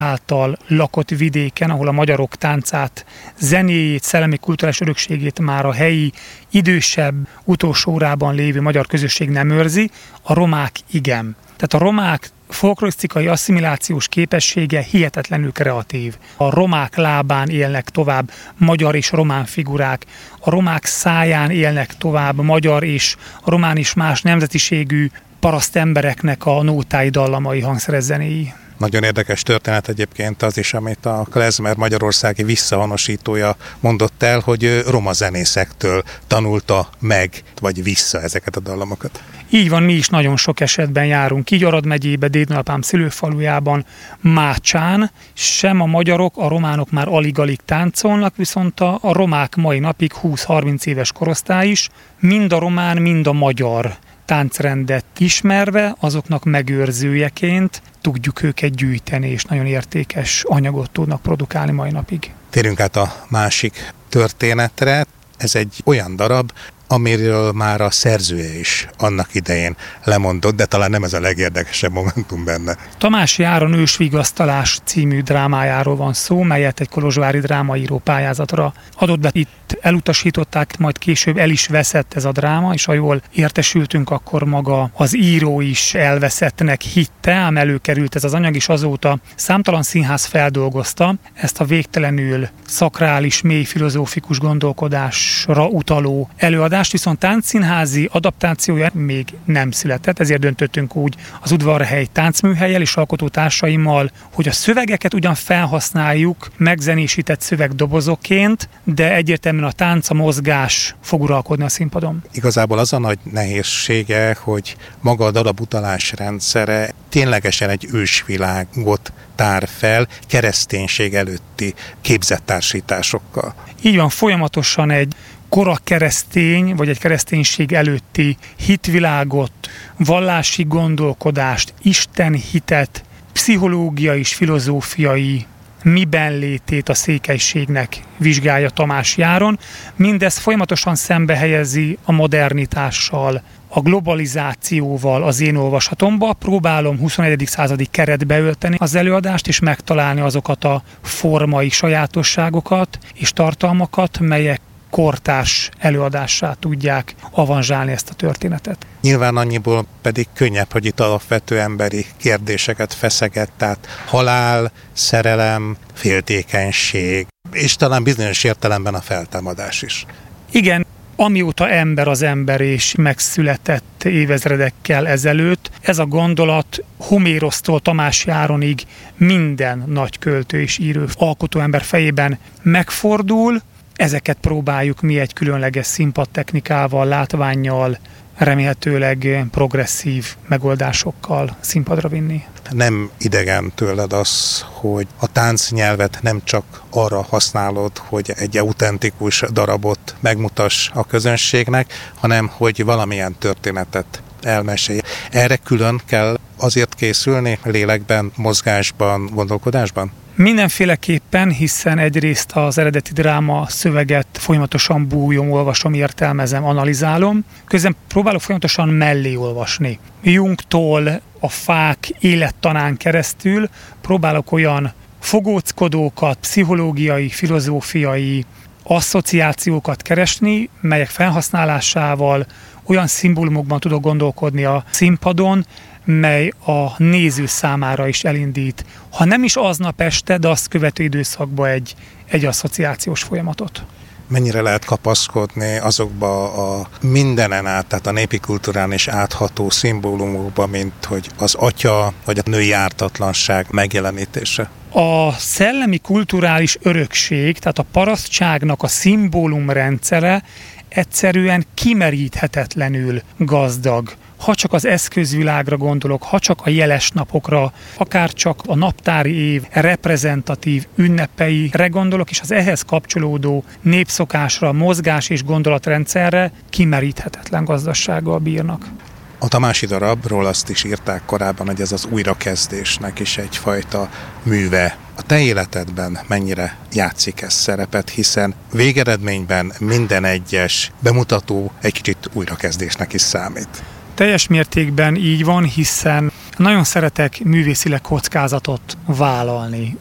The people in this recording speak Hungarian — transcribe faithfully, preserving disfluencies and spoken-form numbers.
által lakott vidéken, ahol a magyarok táncát, zenéjét, szellemi kulturális örökségét már a helyi, idősebb, utolsó órában lévő magyar közösség nem őrzi, a romák igen. Tehát a romák folklorisztikai asszimilációs képessége hihetetlenül kreatív. A romák lábán élnek tovább magyar és román figurák, a romák száján élnek tovább magyar és román és más nemzetiségű paraszt embereknek a nótái, dallamai, hangszerezzenéi. Nagyon érdekes történet egyébként az is, amit a klezmer magyarországi visszahonosítója mondott el, hogy roma zenészektől tanulta meg, vagy vissza ezeket a dallamokat. Így van, mi is nagyon sok esetben járunk. Így Arad megyébe, dédnagyapám szülőfalujában, Mácsán, sem a magyarok, a románok már alig-alig táncolnak, viszont a, a romák mai napig húsz-harminc éves korosztály is, mind a román, mind a magyar táncrendet ismerve, azoknak megőrzőjeként tudjuk őket gyűjteni, és nagyon értékes anyagot tudnak produkálni mai napig. Térjünk át a másik történetre. Ez egy olyan darab, amiről már a szerzője is annak idején lemondott, de talán nem ez a legérdekesebb momentum benne. Tamási Áron Ősvigasztalás című drámájáról van szó, melyet egy kolozsvári drámaíró pályázatra adott be. Itt elutasították, majd később el is veszett ez a dráma, és ha jól értesültünk, akkor maga az író is elveszettnek hitte, ám előkerült ez az anyag, és azóta számtalan színház feldolgozta ezt a végtelenül szakrális, mély filozófikus gondolkodásra utaló előadást, viszont táncszínházi adaptációja még nem született, ezért döntöttünk úgy az Udvarhely táncműhellyel és alkotótársaimmal, hogy a szövegeket ugyan felhasználjuk megzenésített szövegdobozoként, de egyértelműen a tánc, a mozgás fog uralkodni a színpadon. Igazából az a nagy nehézsége, hogy maga a darab utalásrendszere ténylegesen egy ősvilágot tár fel kereszténység előtti képzettársításokkal. Így van, folyamatosan egy kora keresztény, vagy egy kereszténység előtti hitvilágot, vallási gondolkodást, Isten hitet, pszichológiai és filozófiai miben létét a székelységnek vizsgálja Tamási Áron. Mindez folyamatosan szembe helyezi a modernitással, a globalizációval az én olvasatomba. Próbálom huszonegyedik századi keretbe ölteni az előadást, és megtalálni azokat a formai sajátosságokat és tartalmakat, melyek kortárs előadássá tudják avanzsálni ezt a történetet. Nyilván annyiból pedig könnyebb, hogy itt alapvető emberi kérdéseket feszeget, tehát halál, szerelem, féltékenység, és talán bizonyos értelemben a feltámadás is. Igen, amióta ember az ember és megszületett évezredekkel ezelőtt, ez a gondolat Homérosztól Tamási Áronig minden nagy költő és író alkotóember fejében megfordul. Ezeket próbáljuk mi egy különleges színpadtechnikával, látvánnyal, remélhetőleg progresszív megoldásokkal színpadra vinni. Nem idegen tőled az, hogy a táncnyelvet nem csak arra használod, hogy egy autentikus darabot megmutass a közönségnek, hanem hogy valamilyen történetet elmesélj. Erre külön kell azért készülni lélekben, mozgásban, gondolkodásban? Mindenféleképpen, hiszen egyrészt az eredeti dráma szöveget folyamatosan bújom, olvasom, értelmezem, analizálom, közben próbálok folyamatosan mellé olvasni. Jungtól a fák élettanán keresztül próbálok olyan fogóckodókat, pszichológiai, filozófiai asszociációkat keresni, melyek felhasználásával olyan szimbólumokban tudok gondolkodni a színpadon, mely a néző számára is elindít, ha nem is aznap este, de azt követő időszakban egy, egy asszociációs folyamatot. Mennyire lehet kapaszkodni azokba a mindenen át, tehát a népi kultúrán is átható szimbólumokba, mint hogy az atya, vagy a női ártatlanság megjelenítése? A szellemi kulturális örökség, tehát a parasztságnak a szimbólumrendszere egyszerűen kimeríthetetlenül gazdag. Ha csak az eszközvilágra gondolok, ha csak a jeles napokra, akár csak a naptári év reprezentatív ünnepeire gondolok, és az ehhez kapcsolódó népszokásra, mozgás és gondolatrendszerre kimeríthetetlen gazdasággal bírnak. A Tamási darabról azt is írták korábban, hogy ez az újrakezdésnek is egyfajta műve. A te életedben mennyire játszik ez szerepet, hiszen végeredményben minden egyes bemutató egy kicsit újrakezdésnek is számít. Teljes mértékben így van, hiszen Nagyon szeretek művészileg kockázatot vállalni.